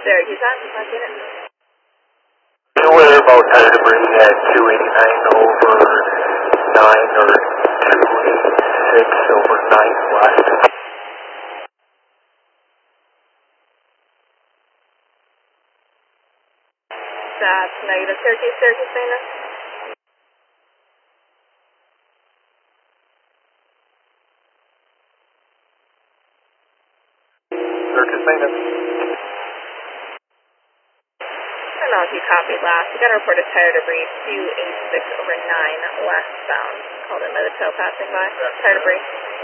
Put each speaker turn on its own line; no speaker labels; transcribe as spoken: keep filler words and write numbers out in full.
Syracuse, I'm not getting it.
Beware about tire debris at two eighty-nine over nine or two eighty-six over nine west.
That's negative. Syracuse, Syracuse, maintenance.
Syracuse maintenance.
I don't know if you copied last. You got to report a tire debris two eighty-six over nine westbound. Called in by the tow passing by. Tire debris.